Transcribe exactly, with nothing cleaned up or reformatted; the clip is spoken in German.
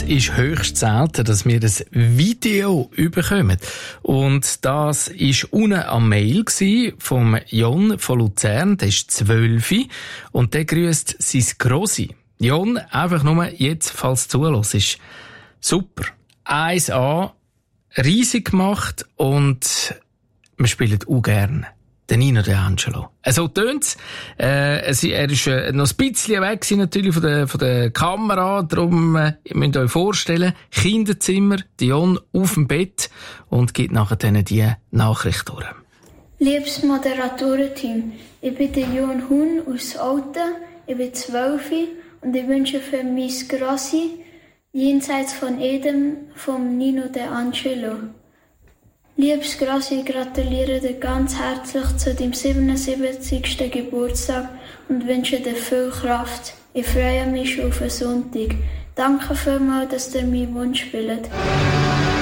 ist höchst selten, dass wir das Video überkommen. Und das war unten am Mail vom Jon von Luzern, der ist zwölf und der grüßt sein Grossi. Jon, einfach nur jetzt, falls du zuhörst. Super. eins a, riesig gemacht und wir spielen auch gerne. Der Nino De Angelo. So tönt's. Äh, er ist äh, noch ein bisschen weg gewesen, natürlich von der, von der Kamera. Darum, äh, ihr müsst euch vorstellen, Kinderzimmer, Dion auf dem Bett und gibt nachher dann die Nachricht durch. Liebes Moderatorenteam, ich bin der Jon Huhn aus Olten, ich bin zwölf und ich wünsche für mein Grossi jenseits von Edem vom Nino De Angelo. Liebes Grossi, ich gratuliere dir ganz herzlich zu deinem siebenundsiebzigsten Geburtstag und wünsche dir viel Kraft. Ich freue mich schon auf den Sonntag. Danke vielmals, dass ihr meinen Wunsch spielt.